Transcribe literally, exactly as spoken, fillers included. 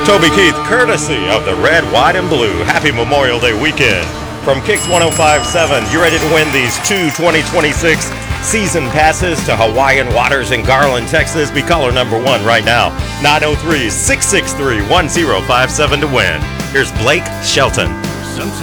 Toby Keith, courtesy of the Red, White, and Blue. Happy Memorial Day weekend. From Kicks one oh five point seven, you ready to win these two twenty twenty-six season passes to Hawaiian Waters in Garland, Texas? Be caller number one right now. nine oh three, six six three, one oh five seven to win. Here's Blake Shelton.